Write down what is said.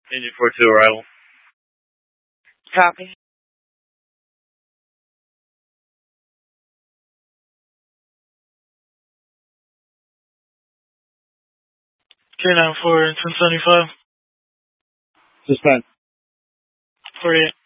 Engine 42 arrival. Copy. K94 1075. Suspend. 48.